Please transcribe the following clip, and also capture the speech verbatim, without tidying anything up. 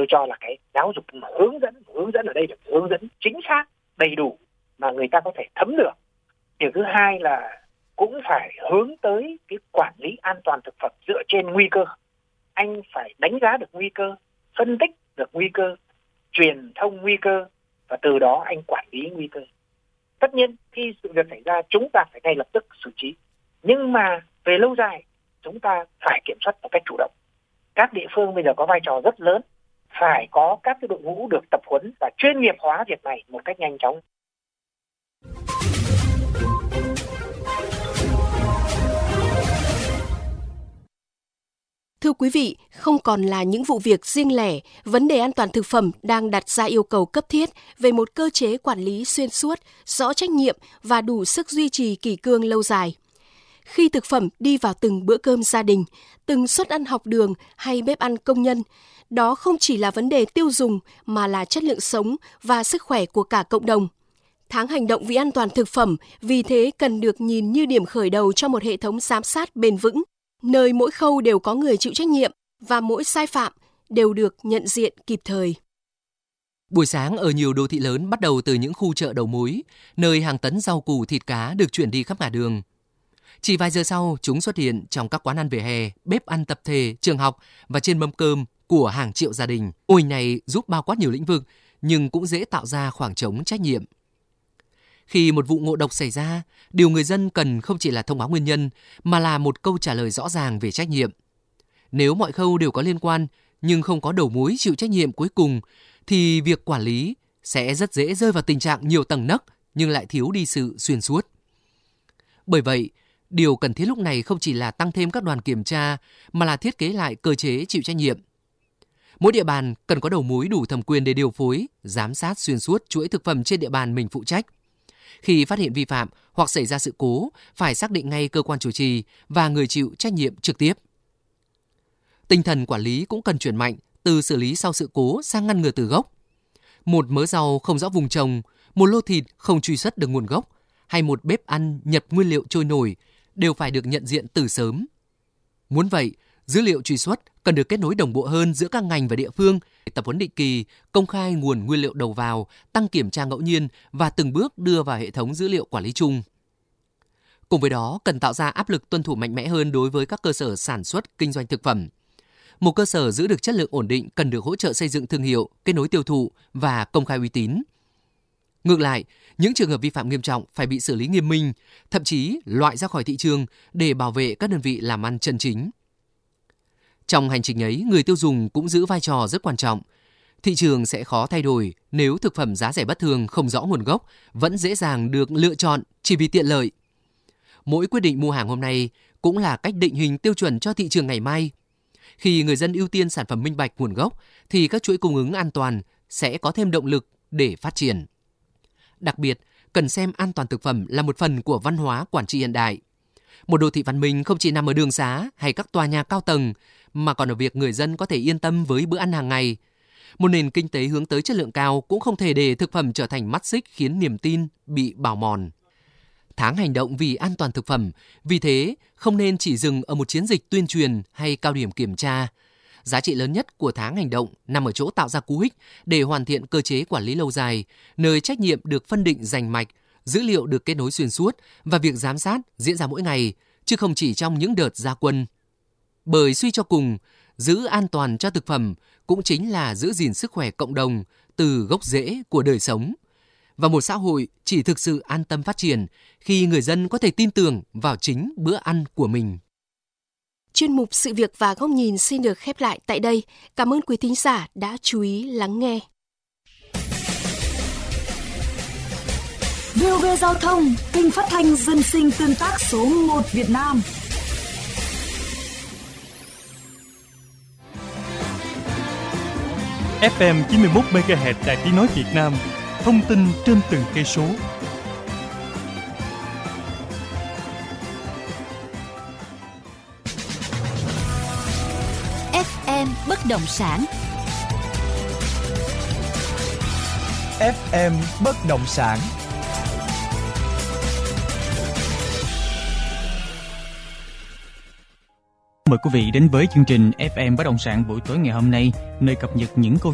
tôi cho là cái giáo dục hướng dẫn, hướng dẫn ở đây là hướng dẫn chính xác, đầy đủ mà người ta có thể thấm được. Điều thứ hai là cũng phải hướng tới cái quản lý an toàn thực phẩm dựa trên nguy cơ. Anh phải đánh giá được nguy cơ, phân tích được nguy cơ, truyền thông nguy cơ và từ đó anh quản lý nguy cơ. Tất nhiên khi sự việc xảy ra chúng ta phải ngay lập tức xử trí. Nhưng mà về lâu dài chúng ta phải kiểm soát một cách chủ động. Các địa phương bây giờ có vai trò rất lớn, phải có các cái đội ngũ được tập huấn và chuyên nghiệp hóa việc này một cách nhanh chóng. Thưa quý vị, không còn là những vụ việc riêng lẻ, vấn đề an toàn thực phẩm đang đặt ra yêu cầu cấp thiết về một cơ chế quản lý xuyên suốt, rõ trách nhiệm và đủ sức duy trì kỷ cương lâu dài. Khi thực phẩm đi vào từng bữa cơm gia đình, từng suất ăn học đường hay bếp ăn công nhân, đó không chỉ là vấn đề tiêu dùng mà là chất lượng sống và sức khỏe của cả cộng đồng. Tháng hành động vì an toàn thực phẩm vì thế cần được nhìn như điểm khởi đầu cho một hệ thống giám sát bền vững, nơi mỗi khâu đều có người chịu trách nhiệm và mỗi sai phạm đều được nhận diện kịp thời. Buổi sáng ở nhiều đô thị lớn bắt đầu từ những khu chợ đầu mối, nơi hàng tấn rau củ thịt cá được chuyển đi khắp ngả đường. Chỉ vài giờ sau, chúng xuất hiện trong các quán ăn vỉa hè, bếp ăn tập thể, trường học và trên mâm cơm của hàng triệu gia đình. Mô hình này giúp bao quát nhiều lĩnh vực, nhưng cũng dễ tạo ra khoảng trống trách nhiệm. Khi một vụ ngộ độc xảy ra, điều người dân cần không chỉ là thông báo nguyên nhân, mà là một câu trả lời rõ ràng về trách nhiệm. Nếu mọi khâu đều có liên quan, nhưng không có đầu mối chịu trách nhiệm cuối cùng, thì việc quản lý sẽ rất dễ rơi vào tình trạng nhiều tầng nấc, nhưng lại thiếu đi sự xuyên suốt. Bởi vậy, điều cần thiết lúc này không chỉ là tăng thêm các đoàn kiểm tra, mà là thiết kế lại cơ chế chịu trách nhiệm. Mỗi địa bàn cần có đầu mối đủ thẩm quyền để điều phối, giám sát xuyên suốt chuỗi thực phẩm trên địa bàn mình phụ trách. Khi phát hiện vi phạm hoặc xảy ra sự cố, phải xác định ngay cơ quan chủ trì và người chịu trách nhiệm trực tiếp. Tinh thần quản lý cũng cần chuyển mạnh từ xử lý sau sự cố sang ngăn ngừa từ gốc. Một mớ rau không rõ vùng trồng, một lô thịt không truy xuất được nguồn gốc, hay một bếp ăn nhập nguyên liệu trôi nổi đều phải được nhận diện từ sớm. Muốn vậy, dữ liệu truy xuất cần được kết nối đồng bộ hơn giữa các ngành và địa phương, tập huấn định kỳ, công khai nguồn nguyên liệu đầu vào, tăng kiểm tra ngẫu nhiên và từng bước đưa vào hệ thống dữ liệu quản lý chung. Cùng với đó, cần tạo ra áp lực tuân thủ mạnh mẽ hơn đối với các cơ sở sản xuất, kinh doanh thực phẩm. Một cơ sở giữ được chất lượng ổn định cần được hỗ trợ xây dựng thương hiệu, kết nối tiêu thụ và công khai uy tín. Ngược lại, những trường hợp vi phạm nghiêm trọng phải bị xử lý nghiêm minh, thậm chí loại ra khỏi thị trường để bảo vệ các đơn vị làm ăn chân chính. Trong hành trình ấy, người tiêu dùng cũng giữ vai trò rất quan trọng. Thị trường sẽ khó thay đổi nếu thực phẩm giá rẻ bất thường không rõ nguồn gốc vẫn dễ dàng được lựa chọn chỉ vì tiện lợi. Mỗi quyết định mua hàng hôm nay cũng là cách định hình tiêu chuẩn cho thị trường ngày mai. Khi người dân ưu tiên sản phẩm minh bạch nguồn gốc thì các chuỗi cung ứng an toàn sẽ có thêm động lực để phát triển. Đặc biệt, cần xem an toàn thực phẩm là một phần của văn hóa quản trị hiện đại. Một đô thị văn minh không chỉ nằm ở đường xá hay các tòa nhà cao tầng, mà còn ở việc người dân có thể yên tâm với bữa ăn hàng ngày. Một nền kinh tế hướng tới chất lượng cao cũng không thể để thực phẩm trở thành mắt xích khiến niềm tin bị bào mòn. Tháng hành động vì an toàn thực phẩm, vì thế không nên chỉ dừng ở một chiến dịch tuyên truyền hay cao điểm kiểm tra. Giá trị lớn nhất của tháng hành động nằm ở chỗ tạo ra cú hích để hoàn thiện cơ chế quản lý lâu dài, nơi trách nhiệm được phân định rành mạch, dữ liệu được kết nối xuyên suốt và việc giám sát diễn ra mỗi ngày, chứ không chỉ trong những đợt ra quân. Bởi suy cho cùng, giữ an toàn cho thực phẩm cũng chính là giữ gìn sức khỏe cộng đồng từ gốc rễ của đời sống. Và một xã hội chỉ thực sự an tâm phát triển khi người dân có thể tin tưởng vào chính bữa ăn của mình. Chuyên mục Sự việc và góc nhìn xin được khép lại tại đây. Cảm ơn quý thính giả đã chú ý lắng nghe. vê o vê Giao thông, kênh phát thanh dân sinh tương tác số một Việt Nam. ép em chín mươi mốt mê ga héc Đài Tiếng nói Việt Nam, thông tin trên từng cây số. ép em bất động sản. ép em bất động sản. Mời quý vị đến với chương trình ép em bất động sản buổi tối ngày hôm nay, nơi cập nhật những câu